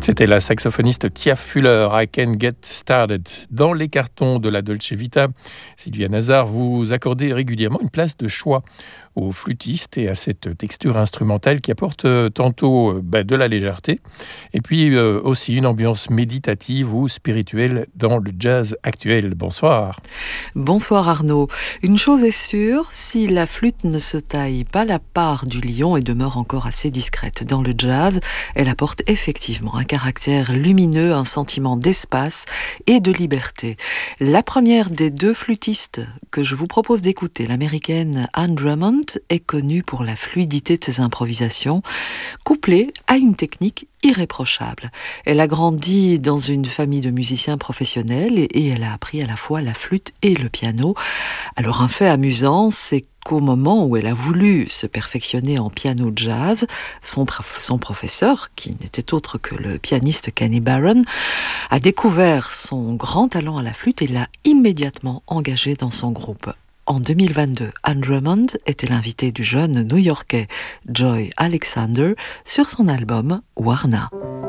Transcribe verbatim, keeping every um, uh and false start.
C'était la saxophoniste Tia Fuller, I Can Get Started. Dans les cartons de la Dolce Vita, Sylvia Nazar, vous accordez régulièrement une place de choix aux flûtistes et à cette texture instrumentale qui apporte euh, tantôt euh, bah, de la légèreté et puis euh, aussi une ambiance méditative ou spirituelle dans le jazz actuel. Bonsoir. Bonsoir Arnaud. Une chose est sûre, si la flûte ne se taille pas la part du lion et demeure encore assez discrète dans le jazz, elle apporte effectivement un caractère lumineux, un sentiment d'espace et de liberté. La première des deux flûtistes que je vous propose d'écouter, l'américaine Anne Drummond, est connue pour la fluidité de ses improvisations, couplée à une technique irréprochable. Elle a grandi dans une famille de musiciens professionnels et, et elle a appris à la fois la flûte et le piano. Alors un fait amusant, c'est qu'au moment où elle a voulu se perfectionner en piano jazz, son, prof, son professeur, qui n'était autre que le pianiste Kenny Barron, a découvert son grand talent à la flûte et l'a immédiatement engagé dans son groupe. En deux mille vingt-deux, Anne Drummond était l'invitée du jeune New-Yorkais Joy Alexander sur son album Warna.